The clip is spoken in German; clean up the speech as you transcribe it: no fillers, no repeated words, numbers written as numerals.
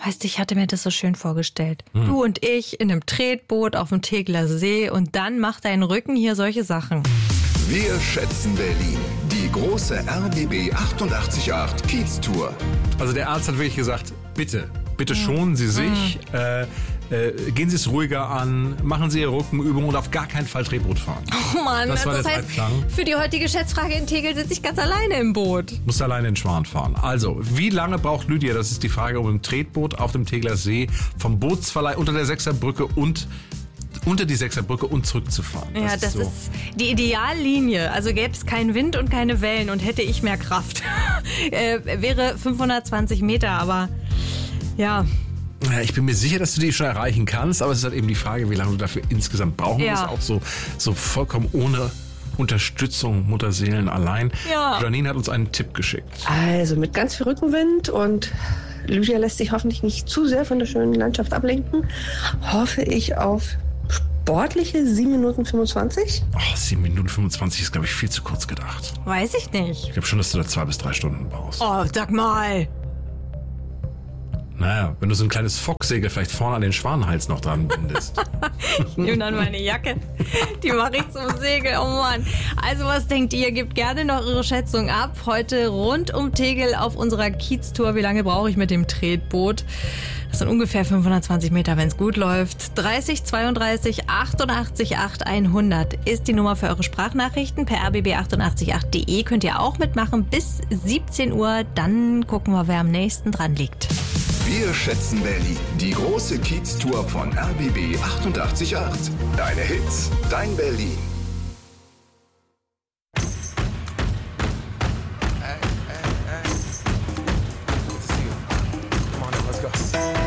Weißt du, ich hatte mir das so schön vorgestellt. Du und ich in einem Tretboot auf dem Tegeler See und dann macht dein Rücken hier solche Sachen. Wir schätzen Berlin. Die große RBB 888 Kiez-Tour. Also der Arzt hat wirklich gesagt, bitte schonen Sie sich, gehen Sie es ruhiger an, machen Sie Ihre Rückenübung und auf gar keinen Fall Tretboot fahren. Oh Mann, Das war das der heißt, Dreiklang. für die heutige Schätzfrage in Tegel sitze ich ganz alleine im Boot. Musst alleine in Schwan fahren. Also, wie lange braucht Lydia, das ist die Frage, um im Tretboot auf dem Tegeler See vom Bootsverleih unter der Sechserbrücke und zurückzufahren? Ja, das ist die Ideallinie. Also gäbe es keinen Wind und keine Wellen und hätte ich mehr Kraft. Wäre 520 Meter, aber ja. Ja, ich bin mir sicher, dass du die schon erreichen kannst, aber es ist halt eben die Frage, wie lange du dafür insgesamt brauchen musst. Ja. Auch so vollkommen ohne Unterstützung, Mutterseelen allein. Ja. Janine hat uns einen Tipp geschickt. Also mit ganz viel Rückenwind und Lydia lässt sich hoffentlich nicht zu sehr von der schönen Landschaft ablenken, hoffe ich auf sportliche 7 Minuten 25. 7 Minuten 25 ist, glaube ich, viel zu kurz gedacht. Weiß ich nicht. Ich glaube schon, dass du da 2 bis 3 Stunden brauchst. Oh, sag mal. Naja, wenn du so ein kleines Focksegel vielleicht vorne an den Schwanenhals noch dran bindest. Ich nehme dann meine Jacke. Die mache ich zum Segel. Oh Mann. Also was denkt ihr? Gebt gerne noch eure Schätzung ab. Heute rund um Tegel auf unserer Kiez-Tour. Wie lange brauche ich mit dem Tretboot? Das sind ungefähr 520 Meter, wenn es gut läuft. 30 32 88 8 100 ist die Nummer für eure Sprachnachrichten. Per rbb888.de könnt ihr auch mitmachen bis 17 Uhr. Dann gucken wir, wer am nächsten dran liegt. Wir schätzen Berlin. Die große Kiez-Tour von RBB 888. Deine Hits, dein Berlin.